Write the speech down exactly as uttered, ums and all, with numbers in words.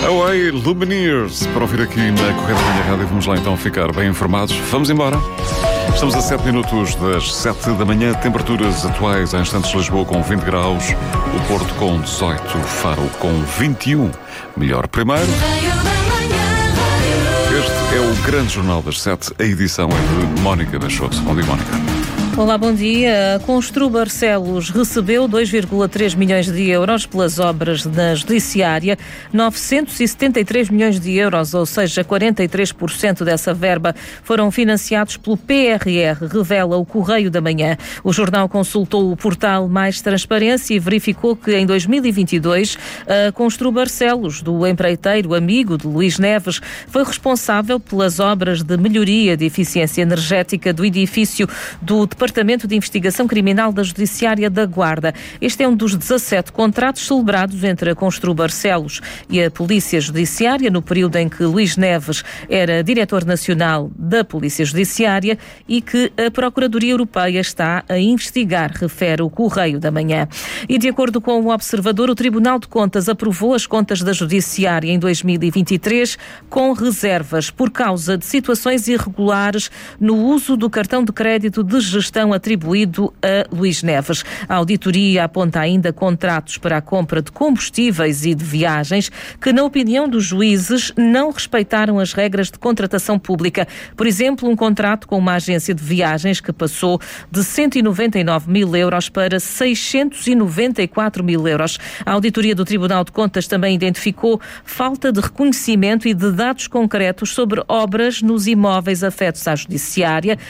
Away, Lumineers, para ouvir aqui na Correia da Minha Rádio. Vamos lá então ficar bem informados. Vamos embora. Estamos a sete minutos das sete da manhã. Temperaturas atuais em instantes Lisboa com vinte graus, o Porto com dezoito, Faro com vinte e um. Melhor primeiro. Este é o Grande Jornal das Sete. A edição é de Mónica Baixoto. Bom dia, Mónica. Olá, bom dia. A Constru Barcelos recebeu dois vírgula três milhões de euros pelas obras da Judiciária, novecentos e setenta e três milhões de euros, ou seja, quarenta e três por cento dessa verba, foram financiados pelo P R R, revela o Correio da Manhã. O jornal consultou o portal Mais Transparência e verificou que em dois mil e vinte e dois a Constru Barcelos, do empreiteiro amigo de Luís Neves, foi responsável pelas obras de melhoria de eficiência energética do edifício do Departamento de Investigação Criminal da Judiciária da Guarda. Este é um dos dezassete contratos celebrados entre a Constru Barcelos e a Polícia Judiciária no período em que Luís Neves era diretor nacional da Polícia Judiciária e que a Procuradoria Europeia está a investigar, refere o Correio da Manhã. E de acordo com o Observador, o Tribunal de Contas aprovou as contas da Judiciária em dois mil e vinte e três com reservas por causa de situações irregulares no uso do cartão de crédito de gestão atribuído a Luís Neves. A auditoria aponta ainda contratos para a compra de combustíveis e de viagens que, na opinião dos juízes, não respeitaram as regras de contratação pública. Por exemplo, um contrato com uma agência de viagens que passou de cento e noventa e nove mil euros para seiscentos e noventa e quatro mil euros. A auditoria do Tribunal de Contas também identificou falta de reconhecimento e de dados concretos sobre obras nos imóveis afetos à Judiciária,